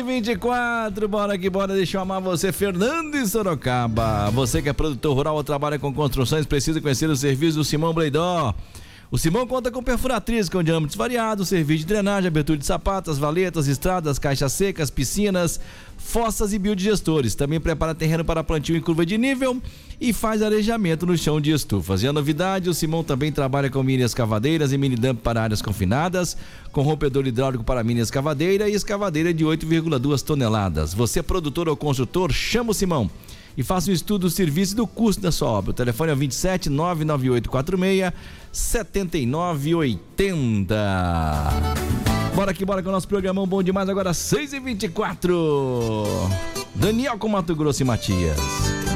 6h24, bora que bora, deixa eu amar você, Fernando de Sorocaba. Você que é produtor rural ou trabalha com construções, precisa conhecer o serviço do Simão Bleidó. O Simão conta com perfuratriz com diâmetros variados, serviço de drenagem, abertura de sapatas, valetas, estradas, caixas secas, piscinas, fossas e biodigestores. Também prepara terreno para plantio em curva de nível e faz arejamento no chão de estufas. E a novidade, o Simão também trabalha com mini escavadeiras e mini dump para áreas confinadas, com rompedor hidráulico para mini escavadeira e escavadeira de 8,2 toneladas. Você é produtor ou construtor, chama o Simão e faça um estudo do serviço e do custo da sua obra. O telefone é 27 99846 7980. Bora que bora com o nosso programão bom demais, agora 6h24. Daniel com Mato Grosso e Matias.